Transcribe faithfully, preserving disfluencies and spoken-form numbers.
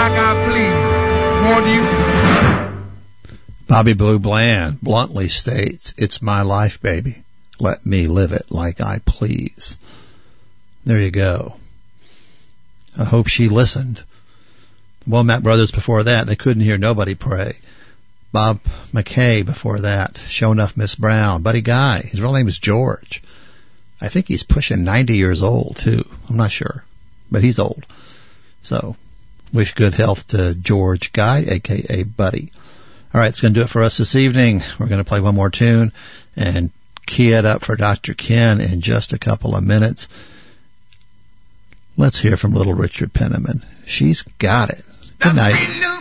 like I please. Won't you? Bobby Blue Bland bluntly states, it's my life, baby. Let me live it like I please. There you go. I hope she listened. Womack Brothers before that, they couldn't hear nobody pray. Bob McKay before that, Show Enough Miss Brown. Buddy Guy, his real name is George. I think he's pushing ninety years old, too. I'm not sure, but he's old. So, wish good health to George Guy, a k a. Buddy. All right, it's going to do it for us this evening. We're going to play one more tune and key it up for Doctor Ken in just a couple of minutes. Let's hear from Little Richard Penniman. She's got it. Good night.